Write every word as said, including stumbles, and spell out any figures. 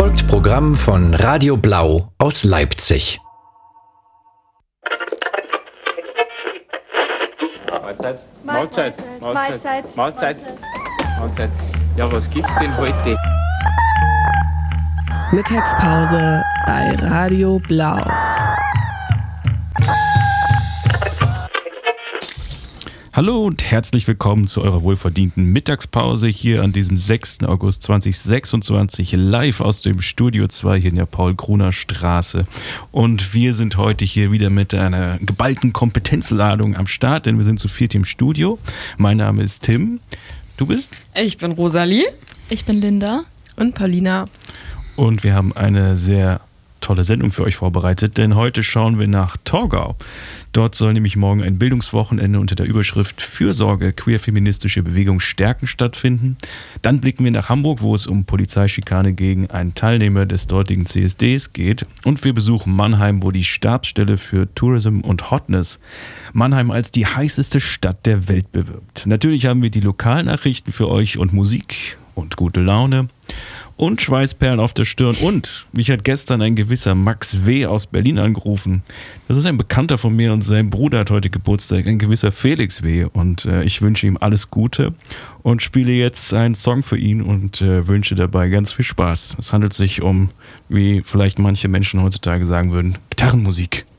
folgt Programm von Radio Blau aus Leipzig. Mahlzeit. Mahlzeit. Mahlzeit. Mahlzeit. Mahlzeit. Ja, was gibt's denn heute? Mittagspause bei Radio Blau. Hallo und herzlich willkommen zu eurer wohlverdienten Mittagspause hier an diesem sechsten August zweitausendsechsundzwanzig live aus dem Studio zwei hier in der Paul-Kruner-Straße. Und wir sind heute hier wieder mit einer geballten Kompetenzladung am Start, denn wir sind zu viert im Studio. Mein Name ist Tim. Du bist? Ich bin Rosalie. Ich bin Linda. Und Paulina. Und wir haben eine sehr tolle Sendung für euch vorbereitet, denn heute schauen wir nach Torgau. Dort soll nämlich morgen ein Bildungswochenende unter der Überschrift Fürsorge, queer-feministische Bewegung stärken stattfinden. Dann blicken wir nach Hamburg, wo es um Polizeischikane gegen einen Teilnehmer des dortigen C S Ds geht. Und wir besuchen Mannheim, wo die Stabsstelle für Tourism und Hotness Mannheim als die heißeste Stadt der Welt bewirbt. Natürlich haben wir die Lokalnachrichten für euch und Musik und gute Laune. Und Schweißperlen auf der Stirn. Und mich hat gestern ein gewisser Max W. aus Berlin angerufen. Das ist ein Bekannter von mir und sein Bruder hat heute Geburtstag, ein gewisser Felix W. Und äh, ich wünsche ihm alles Gute und spiele jetzt einen Song für ihn und äh, wünsche dabei ganz viel Spaß. Es handelt sich um, wie vielleicht manche Menschen heutzutage sagen würden, Gitarrenmusik.